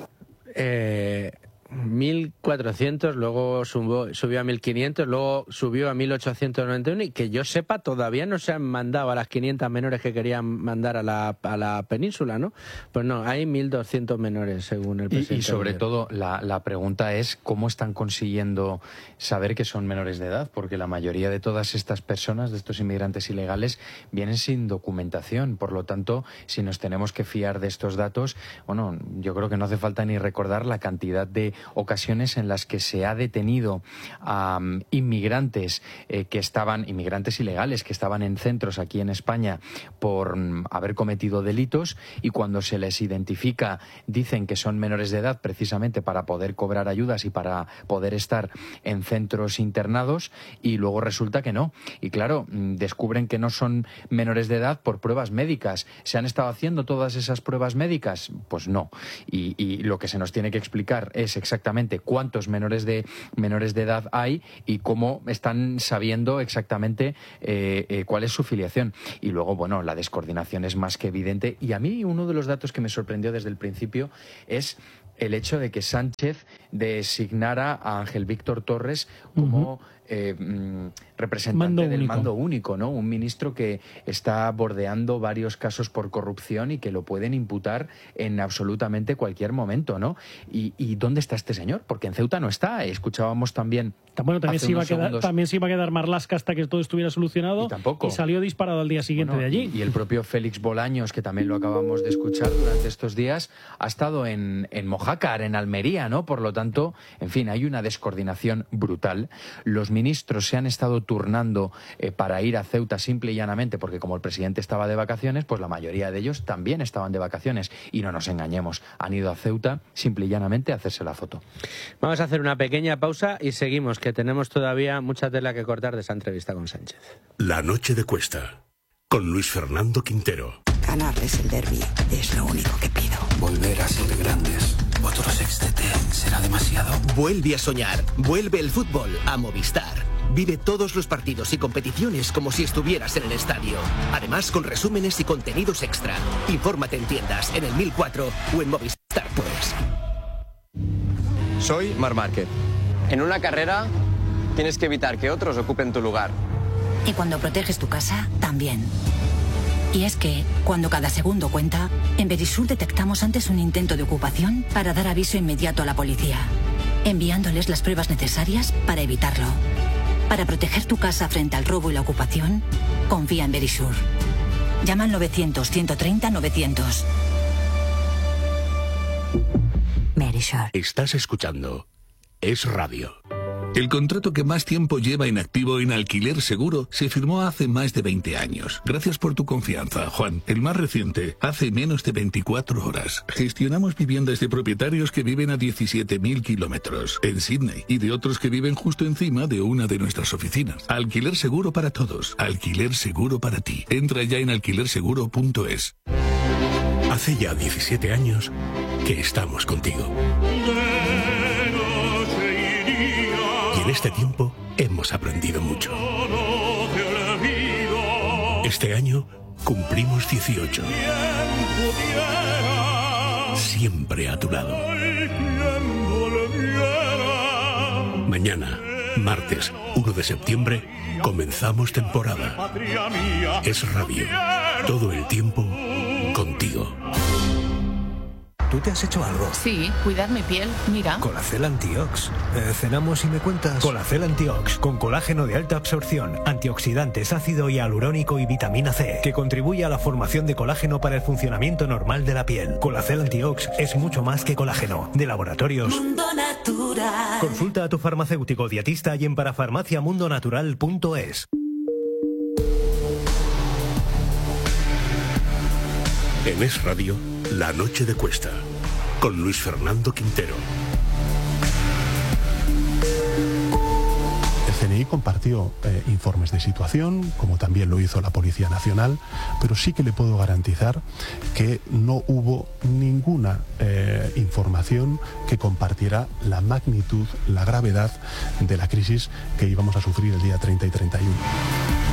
Eh, mil cuatrocientos, luego subió, subió a mil quinientos, luego subió a mil ochocientos noventa y uno y que yo sepa todavía no se han mandado a las quinientas menores que querían mandar a la, a la península, ¿no? Pues no, hay mil doscientos menores según el presidente. Y, y sobre todo la, la pregunta es cómo están consiguiendo saber que son menores de edad, porque la mayoría de todas estas personas, de estos inmigrantes ilegales, vienen sin documentación. Por lo tanto, si nos tenemos que fiar de estos datos, bueno, yo creo que no hace falta ni recordar la cantidad de ocasiones en las que se ha detenido a um, inmigrantes eh, que estaban, inmigrantes ilegales, que estaban en centros aquí en España por um, haber cometido delitos, y cuando se les identifica dicen que son menores de edad precisamente para poder cobrar ayudas y para poder estar en centros internados, y luego resulta que no. Y claro, descubren que no son menores de edad por pruebas médicas. ¿Se han estado haciendo todas esas pruebas médicas? Pues no. Y, y lo que se nos tiene que explicar es exactamente cuántos menores de menores de edad hay y cómo están sabiendo exactamente eh, eh, cuál es su filiación. Y luego, bueno, la descoordinación es más que evidente. Y a mí uno de los datos que me sorprendió desde el principio es el hecho de que Sánchez designara a Ángel Víctor Torres como... Uh-huh. Eh, representante mando del único. mando único, ¿no? Un ministro que está bordeando varios casos por corrupción y que lo pueden imputar en absolutamente cualquier momento, ¿no? ¿Y, y dónde está este señor? Porque en Ceuta no está. Escuchábamos también... Bueno, también se, iba a quedar, segundos... también se iba a quedar Marlaska hasta que todo estuviera solucionado. Y tampoco. Y salió disparado al día siguiente Bueno, de allí. Y, y el propio Félix Bolaños, que también lo acabamos de escuchar durante estos días, ha estado en, en Mojácar, en Almería, ¿no? Por lo tanto, en fin, hay una descoordinación brutal. Los ministros se han estado turnando eh, para ir a Ceuta simple y llanamente porque como el presidente estaba de vacaciones, pues la mayoría de ellos también estaban de vacaciones. Y no nos engañemos, han ido a Ceuta simple y llanamente a hacerse la foto. Vamos a hacer una pequeña pausa y seguimos, que tenemos todavía mucha tela que cortar de esa entrevista con Sánchez. La noche de Cuesta, con Luis Fernando Quintero. Ganarles el derbi es lo único que pido. Volver a ser grandes. Otro sextete será demasiado. Vuelve a soñar. Vuelve el fútbol a Movistar. Vive todos los partidos y competiciones como si estuvieras en el estadio. Además, con resúmenes y contenidos extra. Infórmate en tiendas, en el mil cuatro o en Movistar Plus. Soy Marc Márquez. En una carrera tienes que evitar que otros ocupen tu lugar. Y cuando proteges tu casa, también. Y es que, cuando cada segundo cuenta, en Verisur detectamos antes un intento de ocupación para dar aviso inmediato a la policía, enviándoles las pruebas necesarias para evitarlo. Para proteger tu casa frente al robo y la ocupación, confía en Verisur. Llama al novecientos, ciento treinta, novecientos. Verisur. Estás escuchando Es Radio. El contrato que más tiempo lleva inactivo en Alquiler Seguro se firmó hace más de veinte años. Gracias por tu confianza, Juan. El más reciente, hace menos de veinticuatro horas. Gestionamos viviendas de propietarios que viven a diecisiete mil kilómetros en Sydney y de otros que viven justo encima de una de nuestras oficinas. Alquiler Seguro para todos. Alquiler Seguro para ti. Entra ya en alquiler seguro punto es. Hace ya diecisiete años que estamos contigo. En este tiempo hemos aprendido mucho. Este año cumplimos dieciocho. Siempre a tu lado. Mañana, martes uno de septiembre, comenzamos temporada. Es Radio. Todo el tiempo contigo. ¿Tú te has hecho algo? Sí, cuidar mi piel, mira. Colacel Antiox. Eh, cenamos y me cuentas. Colacel Antiox, con colágeno de alta absorción, antioxidantes, ácido hialurónico y vitamina C, que contribuye a la formación de colágeno para el funcionamiento normal de la piel. Colacel Antiox es mucho más que colágeno. De Laboratorios Mundo Natural. Consulta a tu farmacéutico dietista y en parafarmacia mundo natural punto es. En Es Radio, La Noche de Cuesta, con Luis Fernando Quintero. El C N I I compartió eh, informes de situación, como también lo hizo la Policía Nacional, pero sí que le puedo garantizar que no hubo ninguna eh, información que compartiera la magnitud, la gravedad de la crisis que íbamos a sufrir el día treinta y treinta y uno.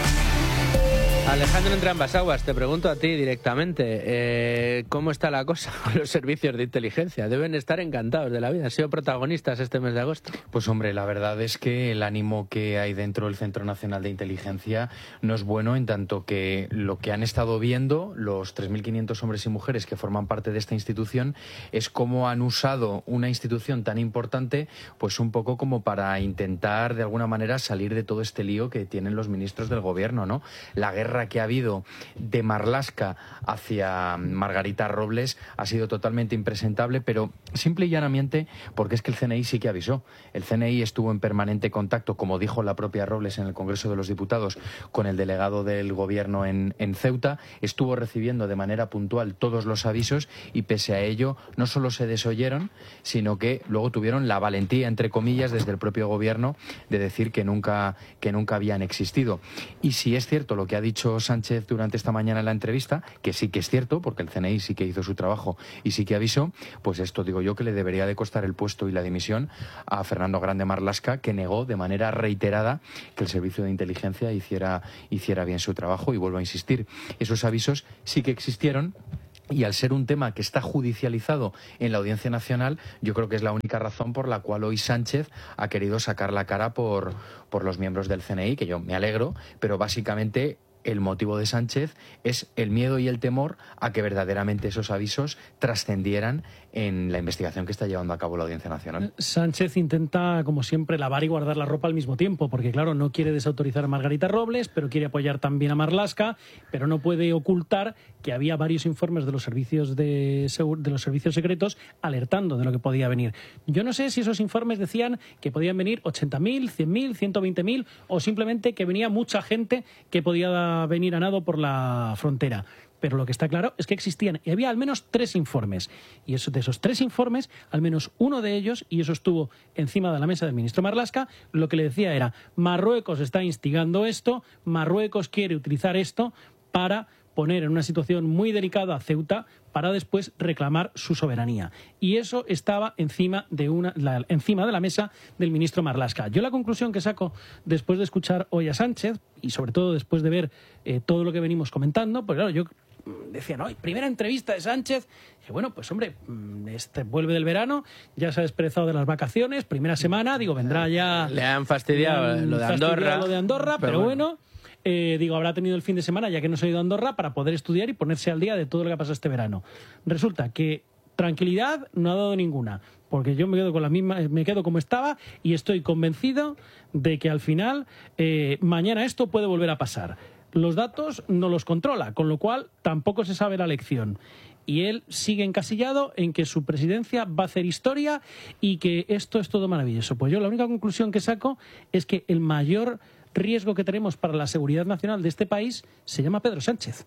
Alejandro Entrambas-Aguas, te pregunto a ti directamente, eh, ¿cómo está la cosa con los servicios de inteligencia? Deben estar encantados de la vida, han sido protagonistas este mes de agosto. Pues hombre, la verdad es que el ánimo que hay dentro del Centro Nacional de Inteligencia no es bueno, en tanto que lo que han estado viendo los tres mil quinientos hombres y mujeres que forman parte de esta institución es cómo han usado una institución tan importante pues un poco como para intentar de alguna manera salir de todo este lío que tienen los ministros del gobierno, ¿no? La guerra que ha habido de Marlaska hacia Margarita Robles ha sido totalmente impresentable, pero simple y llanamente porque es que el C N I sí que avisó. El C N I estuvo en permanente contacto, como dijo la propia Robles en el Congreso de los Diputados, con el delegado del gobierno en, en Ceuta, estuvo recibiendo de manera puntual todos los avisos y pese a ello no solo se desoyeron, sino que luego tuvieron la valentía, entre comillas, desde el propio gobierno de decir que nunca, que nunca habían existido. Y si es cierto lo que ha dicho Sánchez durante esta mañana en la entrevista, que sí que es cierto, porque el C N I sí que hizo su trabajo y sí que avisó, pues esto digo yo que le debería de costar el puesto y la dimisión a Fernando Grande Marlaska, que negó de manera reiterada que el servicio de inteligencia hiciera, hiciera bien su trabajo. Y vuelvo a insistir, esos avisos sí que existieron. Y al ser un tema que está judicializado en la Audiencia Nacional, yo creo que es la única razón por la cual hoy Sánchez ha querido sacar la cara por, por los miembros del C N I, que yo me alegro, pero básicamente el motivo de Sánchez es el miedo y el temor a que verdaderamente esos avisos trascendieran en la investigación que está llevando a cabo la Audiencia Nacional. Sánchez intenta, como siempre, lavar y guardar la ropa al mismo tiempo, porque claro, no quiere desautorizar a Margarita Robles, pero quiere apoyar también a Marlaska, pero no puede ocultar que había varios informes de los servicios de, de los servicios secretos alertando de lo que podía venir. Yo no sé si esos informes decían que podían venir ochenta mil, cien mil, ciento veinte mil o simplemente que venía mucha gente que podía venir a nado por la frontera. Pero lo que está claro es que existían, y había al menos tres informes. Y eso, de esos tres informes, al menos uno de ellos, y eso estuvo encima de la mesa del ministro Marlaska, lo que le decía era: Marruecos está instigando esto, Marruecos quiere utilizar esto para poner en una situación muy delicada a Ceuta para después reclamar su soberanía. Y eso estaba encima de, una, la, encima de la mesa del ministro Marlaska. Yo la conclusión que saco después de escuchar hoy a Sánchez, y sobre todo después de ver eh, todo lo que venimos comentando, pues claro, yo decía, no, primera entrevista de Sánchez, que bueno, pues hombre, este vuelve del verano, ya se ha desperezado de las vacaciones, primera semana, digo, vendrá ya... Le han fastidiado han lo de Andorra. Fastidiado lo de Andorra, pero, pero bueno... bueno Eh, digo, habrá tenido el fin de semana, ya que no se ha ido a Andorra, para poder estudiar y ponerse al día de todo lo que ha pasado este verano. Resulta que tranquilidad no ha dado ninguna, porque yo me quedo con la misma, me quedo como estaba y estoy convencido de que al final eh, mañana esto puede volver a pasar. Los datos no los controla, con lo cual tampoco se sabe la lección. Y él sigue encasillado en que su presidencia va a hacer historia y que esto es todo maravilloso. Pues yo la única conclusión que saco es que el mayor riesgo que tenemos para la seguridad nacional de este país se llama Pedro Sánchez.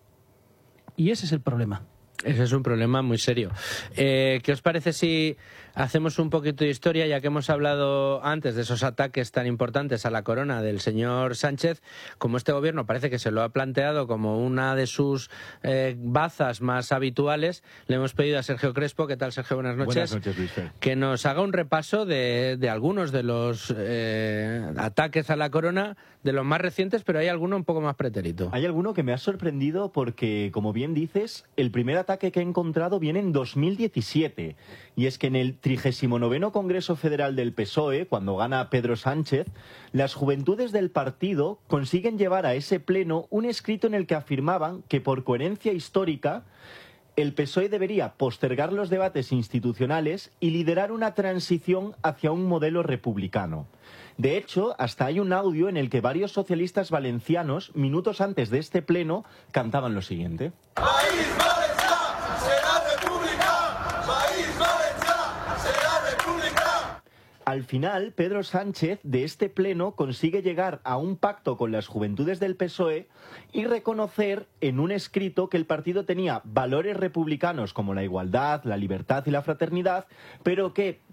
Y ese es el problema. Ese es un problema muy serio. Eh, ¿Qué os parece si hacemos un poquito de historia, ya que hemos hablado antes de esos ataques tan importantes a la corona del señor Sánchez? Como este gobierno parece que se lo ha planteado como una de sus eh, bazas más habituales, le hemos pedido a Sergio Crespo, ¿qué tal, Sergio? Buenas noches. Buenas noches, Luis Fer. Que nos haga un repaso de, de algunos de los eh, ataques a la corona, de los más recientes, pero hay alguno un poco más pretérito. Hay alguno que me ha sorprendido porque, como bien dices, el primer ataque que he encontrado viene en dos mil diecisiete. Y es que en el trigésimo noveno Congreso Federal del P S O E, cuando gana Pedro Sánchez, las juventudes del partido consiguen llevar a ese pleno un escrito en el que afirmaban que, por coherencia histórica, el P S O E debería postergar los debates institucionales y liderar una transición hacia un modelo republicano. De hecho, hasta hay un audio en el que varios socialistas valencianos, minutos antes de este pleno, cantaban lo siguiente. ¡País Valencià será república! ¡País Valencià será república! Al final, Pedro Sánchez, de este pleno, consigue llegar a un pacto con las juventudes del P S O E y reconocer en un escrito que el partido tenía valores republicanos como la igualdad, la libertad y la fraternidad, pero que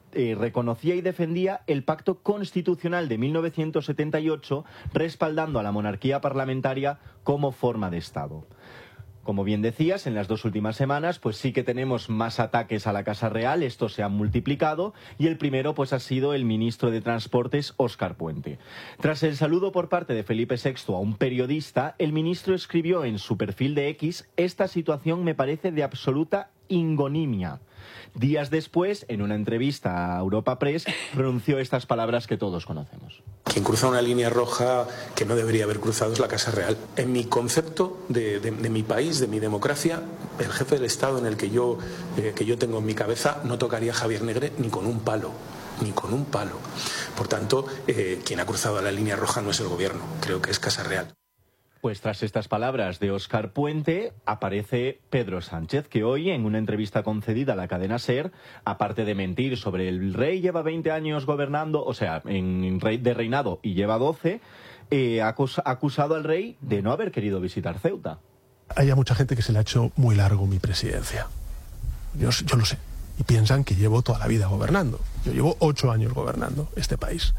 eh, reconocía y defendía el Pacto Constitucional de mil novecientos setenta y ocho, respaldando a la monarquía parlamentaria como forma de Estado. Como bien decías, en las dos últimas semanas pues sí que tenemos más ataques a la Casa Real, estos se han multiplicado, y el primero pues ha sido el ministro de Transportes, Óscar Puente. Tras el saludo por parte de Felipe sexto a un periodista, el ministro escribió en su perfil de X: "Esta situación me parece de absoluta ingonimia". Días después, en una entrevista a Europa Press, pronunció estas palabras que todos conocemos. Quien cruza una línea roja que no debería haber cruzado es la Casa Real. En mi concepto de, de, de mi país, de mi democracia, el jefe del Estado en el que yo, eh, que yo tengo en mi cabeza no tocaría a Javier Negre ni con un palo. Ni con un palo. Por tanto, eh, quien ha cruzado la línea roja no es el gobierno, creo que es Casa Real. Pues tras estas palabras de Óscar Puente, aparece Pedro Sánchez, que hoy, en una entrevista concedida a la cadena SER, aparte de mentir sobre el rey lleva veinte años gobernando, o sea, en rey de reinado y lleva doce, eh, ha acusado al rey de no haber querido visitar Ceuta. Hay mucha gente que se le ha hecho muy largo mi presidencia. Yo, yo lo sé. Y piensan que llevo toda la vida gobernando. Yo llevo ocho años gobernando este país.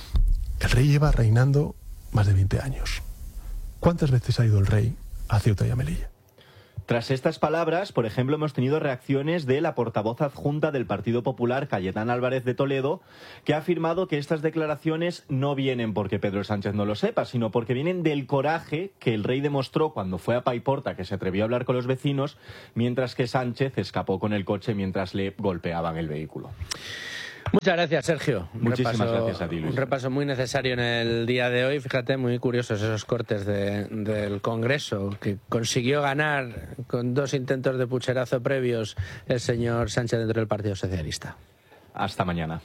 El rey lleva reinando más de veinte años. ¿Cuántas veces ha ido el rey a Ceuta y a Melilla? Tras estas palabras, por ejemplo, hemos tenido reacciones de la portavoz adjunta del Partido Popular, Cayetana Álvarez de Toledo, que ha afirmado que estas declaraciones no vienen porque Pedro Sánchez no lo sepa, sino porque vienen del coraje que el rey demostró cuando fue a Paiporta, que se atrevió a hablar con los vecinos, mientras que Sánchez escapó con el coche mientras le golpeaban el vehículo. Muchas gracias, Sergio. Un Muchísimas repaso, gracias a ti, Luis. Un repaso muy necesario en el día de hoy. Fíjate, muy curiosos esos cortes de, del Congreso, que consiguió ganar con dos intentos de pucherazo previos el señor Sánchez dentro del Partido Socialista. Hasta mañana.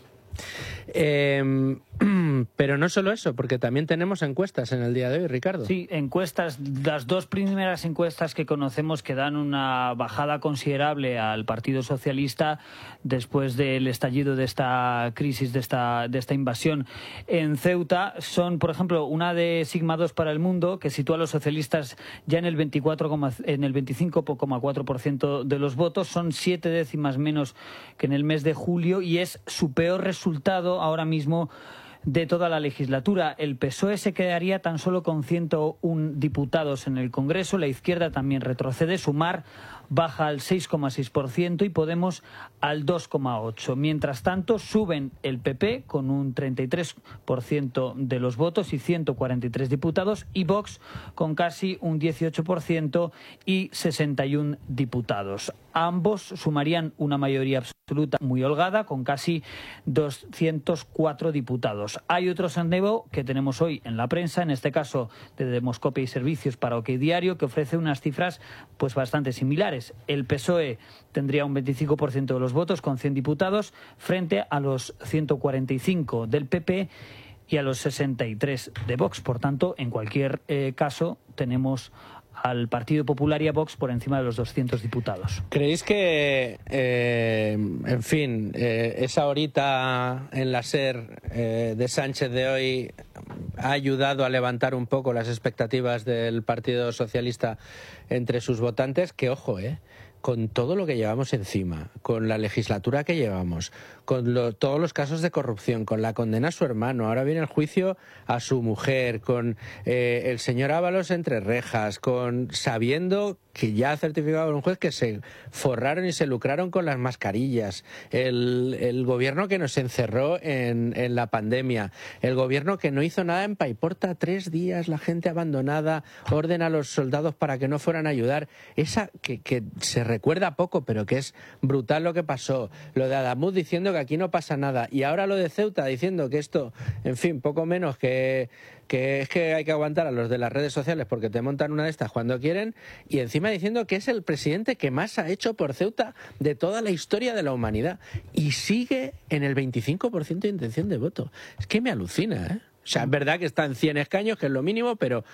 Eh, pero no solo eso, porque también tenemos encuestas en el día de hoy, Ricardo. Sí, encuestas, las dos primeras encuestas que conocemos que dan una bajada considerable al Partido Socialista después del estallido de esta crisis, de esta, de esta invasión en Ceuta, son, por ejemplo, una de Sigma dos para El Mundo, que sitúa a los socialistas ya en el veinticuatro, en el veinticinco coma cuatro por ciento de los votos, son siete décimas menos que en el mes de julio y es su peor resultado ahora mismo de toda la legislatura. El P S O E se quedaría tan solo con ciento uno diputados en el Congreso, la izquierda también retrocede, Sumar baja al seis coma seis por ciento y Podemos al dos coma ocho por ciento. Mientras tanto, suben el P P con un treinta y tres por ciento de los votos y ciento cuarenta y tres diputados y Vox con casi un dieciocho por ciento y sesenta y uno diputados. Ambos sumarían una mayoría absoluta muy holgada con casi doscientos cuatro diputados. Hay otro sondeo que tenemos hoy en la prensa, en este caso de Demoscopia y Servicios para OK Diario, que ofrece unas cifras pues bastante similares. El P S O E tendría un veinticinco por ciento de los votos con cien diputados frente a los ciento cuarenta y cinco del P P y a los sesenta y tres de Vox. Por tanto, en cualquier eh, caso, tenemos al Partido Popular y a Vox por encima de los doscientos diputados. ¿Creéis que, eh, en fin, eh, esa horita en la SER eh, de Sánchez de hoy ha ayudado a levantar un poco las expectativas del Partido Socialista entre sus votantes? Que, ojo, eh, con todo lo que llevamos encima, con la legislatura que llevamos, con lo, todos los casos de corrupción, con la condena a su hermano, ahora viene el juicio a su mujer, con eh, el señor Ábalos entre rejas, con sabiendo que ya ha certificado un juez que se forraron y se lucraron con las mascarillas, el, el gobierno que nos encerró en, en la pandemia, el gobierno que no hizo nada en Paiporta, tres días, la gente abandonada, orden a los soldados para que no fueran a ayudar, esa que, que se recuerda poco, pero que es brutal lo que pasó, lo de Adamuz diciendo que aquí no pasa nada, y ahora lo de Ceuta diciendo que esto, en fin, poco menos que, que es que hay que aguantar a los de las redes sociales porque te montan una de estas cuando quieren, y encima diciendo que es el presidente que más ha hecho por Ceuta de toda la historia de la humanidad, y sigue en el veinticinco por ciento de intención de voto. Es que me alucina, ¿eh? O sea, es verdad que está en cien escaños, que es lo mínimo, pero...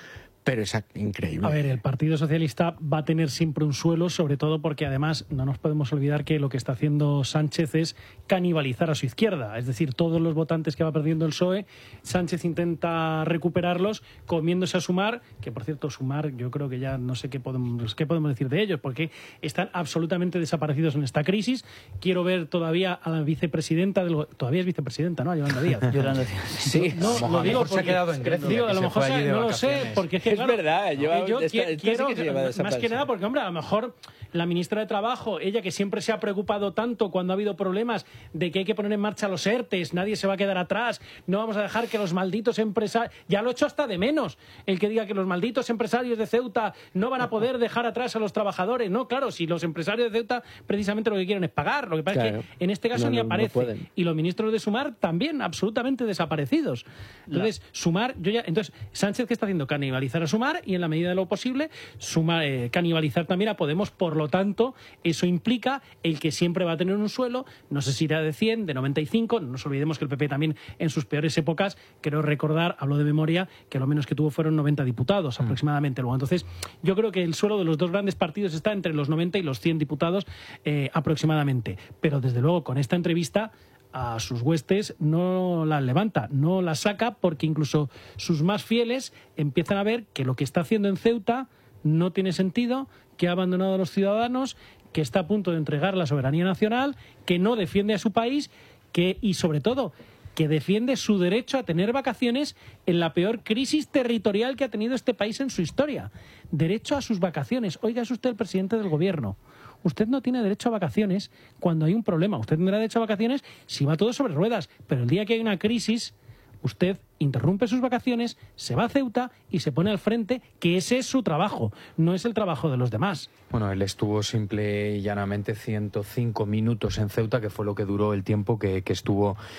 pero es increíble. A ver, el Partido Socialista va a tener siempre un suelo, sobre todo porque además no nos podemos olvidar que lo que está haciendo Sánchez es canibalizar a su izquierda. Es decir, todos los votantes que va perdiendo el P S O E, Sánchez intenta recuperarlos comiéndose a Sumar, que por cierto, Sumar yo creo que ya no sé qué podemos, qué podemos decir de ellos, porque están absolutamente desaparecidos en esta crisis. Quiero ver todavía a la vicepresidenta, del, todavía es vicepresidenta, ¿no? A Yolanda Díaz. Yolanda Díaz. Sí, no, a lo digo porque se ha quedado en Grecia, digo, a lo se mejor fue allí de no lo vacaciones. sé, porque es que Es claro, verdad, lleva- yo esta- qui- esta sí quiero que se lleva más que desaparecida. nada porque hombre, a lo mejor la ministra de Trabajo, ella que siempre se ha preocupado tanto cuando ha habido problemas de que hay que poner en marcha los ERTEs, nadie se va a quedar atrás, no vamos a dejar que los malditos empresarios, ya lo he hecho hasta de menos, el que diga que los malditos empresarios de Ceuta no van a poder dejar atrás a los trabajadores. No, claro, si los empresarios de Ceuta precisamente lo que quieren es pagar, lo que pasa Claro. es que en este caso No, ni no, no aparece. pueden. Y los ministros de Sumar también absolutamente desaparecidos. Entonces, Sumar, yo ya, entonces Sánchez, ¿qué está haciendo? Canibalizar a Sumar y en la medida de lo posible sumar, eh, canibalizar también a Podemos. Por lo tanto, eso implica el que siempre va a tener un suelo, no sé si irá de cien, de noventa y cinco, no nos olvidemos que el P P también en sus peores épocas, creo recordar, hablo de memoria, que lo menos que tuvo fueron noventa diputados aproximadamente. Luego, entonces, yo creo que el suelo de los dos grandes partidos está entre los noventa y los cien diputados eh, aproximadamente. Pero desde luego, con esta entrevista a sus huestes no las levanta, no las saca, porque incluso sus más fieles empiezan a ver que lo que está haciendo en Ceuta no tiene sentido, que ha abandonado a los ciudadanos, que está a punto de entregar la soberanía nacional, que no defiende a su país, que y sobre todo que defiende su derecho a tener vacaciones en la peor crisis territorial que ha tenido este país en su historia. Derecho a sus vacaciones. Oiga, es usted el presidente del gobierno. Usted no tiene derecho a vacaciones cuando hay un problema. Usted tendrá derecho a vacaciones si va todo sobre ruedas. Pero el día que hay una crisis, usted interrumpe sus vacaciones, se va a Ceuta y se pone al frente, que ese es su trabajo, no es el trabajo de los demás. Bueno, él estuvo simple y llanamente ciento cinco minutos en Ceuta, que fue lo que duró el tiempo que, que estuvo